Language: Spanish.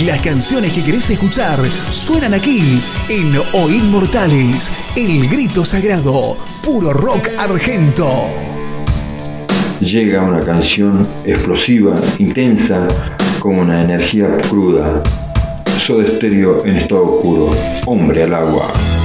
Las canciones que querés escuchar suenan aquí en Oíd Mortales, el grito sagrado, puro rock argento. Llega una canción explosiva, intensa, con una energía cruda. Soda Stereo en estado puro, Hombre al agua.